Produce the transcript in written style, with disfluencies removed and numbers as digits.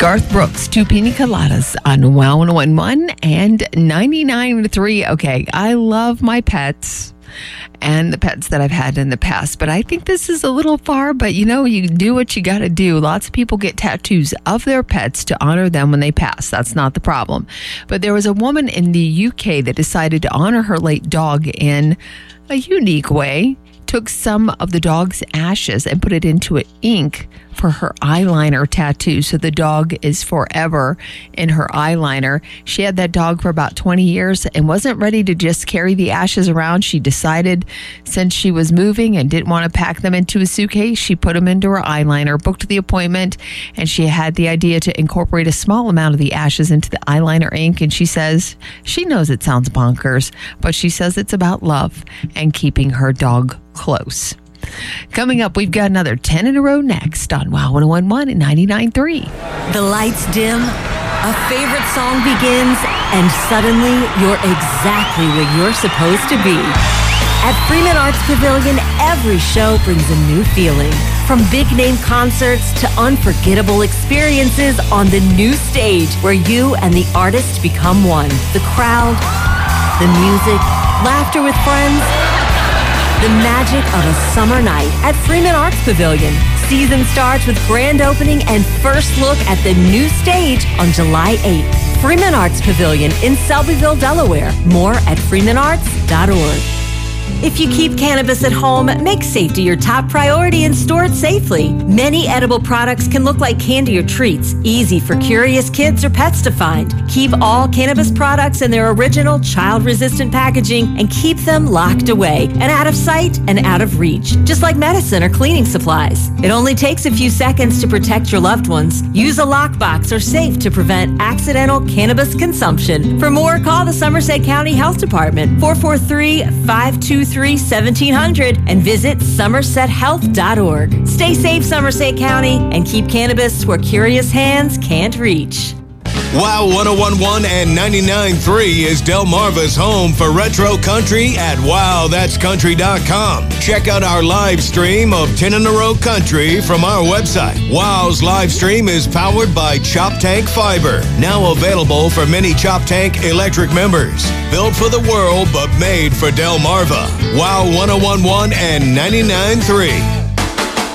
Garth Brooks, two pina coladas on Wow 101 and 99.3. Okay, I love my pets and the pets that I've had in the past, but I think this is a little far, but you know, you do what you got to do. Lots of people get tattoos of their pets to honor them when they pass. That's not the problem. But there was a woman in the UK that decided to honor her late dog in a unique way. Took some of the dog's ashes and put it into ink for her eyeliner tattoo. So the dog is forever in her eyeliner. She had that dog for about 20 years and wasn't ready to just carry the ashes around. She decided, since she was moving and didn't want to pack them into a suitcase, she put them into her eyeliner, booked the appointment, and she had the idea to incorporate a small amount of the ashes into the eyeliner ink. And she says, she knows it sounds bonkers, but she says it's about love and keeping her dog close. Coming up, we've got another 10 in a row next on Wow 101 and 99.3. The lights dim, a favorite song begins, and suddenly you're exactly where you're supposed to be. At Freeman Arts Pavilion, every show brings a new feeling. From big-name concerts to unforgettable experiences on the new stage where you and the artist become one. The crowd, the music, laughter with friends, the magic of a summer night at Freeman Arts Pavilion. Season starts with grand opening and first look at the new stage on July 8th. Freeman Arts Pavilion in Selbyville, Delaware. More at freemanarts.org. If you keep cannabis at home, make safety your top priority and store it safely. Many edible products can look like candy or treats, easy for curious kids or pets to find. Keep all cannabis products in their original child-resistant packaging and keep them locked away and out of sight and out of reach, just like medicine or cleaning supplies. It only takes a few seconds to protect your loved ones. Use a lockbox or safe to prevent accidental cannabis consumption. For more, call the Somerset County Health Department, 443-523-1700, and visit somersethealth.org. Stay safe, Somerset County, and keep cannabis where curious hands can't reach. Wow 101.1 and 99.3 is Delmarva's home for retro country at wowthat'scountry.com. Check out our live stream of 10 in a row country from our website. Wow's live stream is powered by Chop Tank Fiber, now available for many Chop Tank electric members. Built for the world, but made for Delmarva. Wow 101.1 and 99.3.